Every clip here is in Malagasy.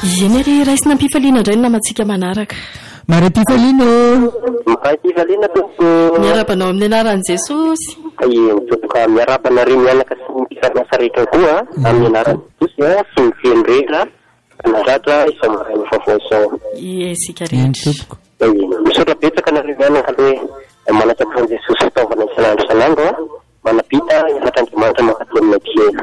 Eny ary raisina mpifaliana indray no namatsika manaraka. Mare mpifaliana Mahay mpifaliana tompoko. Miarabanao amin'ny anaran'i Jesosy. Tompoko miarabanareo mianaka sy mpifaliana rehetra koa amin'ny anaran'i Jesosy sy ny feno rehetra anaratra isamarainy vaovao izao. Sika rehetra. Misaotra betsaka nareo mianaka hoe manatsakan'i Jesosy fitaovana isanandro manapita hiaratr''Andriamanitra makatỳ amin'ny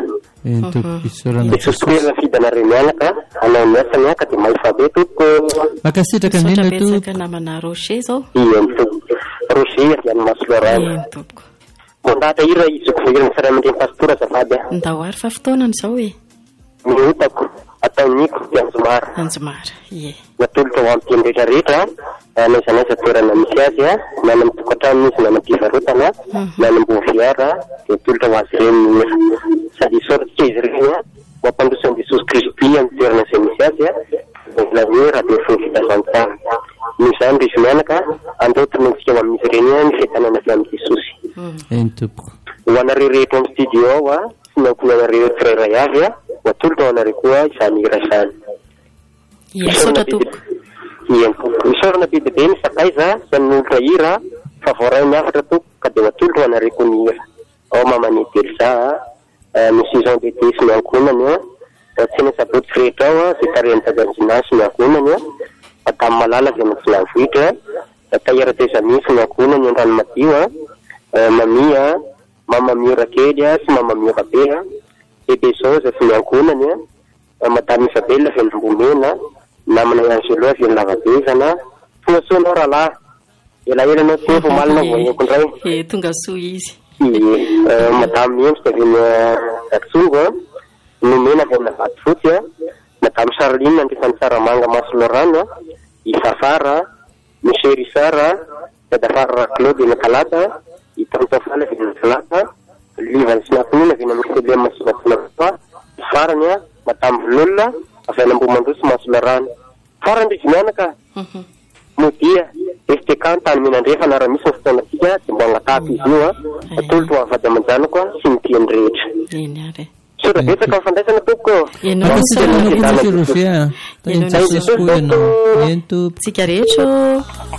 apiela. Jesosy toerana fidanareo mianaka anao miasa miaka dia mahifabe tompoko. Makasitraka indrindra tompoko. Betsaka namana Roger zao. Roger avy Masolorana. Tompoko. Mandahatra ira izoko voirana saray aman-dreny pastora azafady. Ndao fa fotoanany zao e. Mihotako ataoniko dia Anjomara. Anjomara, natolotra ho amin'ny teny rehetrarehetra naizanaiza toerana misy azy na amin'ny tokantrano izy na amin'ny fivarotana na amin'ny mboviara dia tolotra ho azy ireny mihira sady isaoratra izy ireny mampandrosan'i Jesosy Kristy amin'ny toerana izay misy azy mbola hoe raha dia fony fitazan-tsara noho izany ry izy mianaka andaotiny antsika amin'izy ireny ny fitanana avy amin'ny Jesosy. Ho anareo rehetra amin'ny studio ao sy naokony anareo tsirairay avy matolotra ho anareo koa izany hira izany. Isaorana tompoko. Isaorana bebe ny sakaiza izany nolotra hira fa voaray miafatra tompoko ka dia matolotra ho anareo koa ny hira. Ao mamany Delza misy Jean de Dieu sy ny ankonany tsena sabotsy rehetra ao izay tarehany Tadanjina sy ny ankonany Madame Malala izay Matsinavohitra Tahira Tezami sy ny ankonany Andrano Madio Mamia Mama Miora kely sy Mama Miora be Bebe Zoza sy ny ankonany Madame Isabelle avy Ambomena namana Angelo avy Lavabezana foasoanao rahalahy elaelanao tempo malina voagnoko indray tonga soa izy. Madame Endrika avy Datsongo nomena avy amin'ny Vatofotsy Madame Charline andrefany Saramanga Masolorano Isafara Michel Isara Dadafara Claude Nakalata Itantofala avy Nakalata Livany sy Nakonina avy Namirselema sy Nakonapa farany Madame Vlolona avy Ambomandroso Masolorano farany ry mianaka modia STK tany menandrefa anara misy ny fotoanatsika dia mbo agnatapy izy io atolotra ho avady aman-janako sy ny tiany rehetra. Saotra betsaka mifandraisana tompoko. Makasitraka na koa Roger. Tsika rehetra.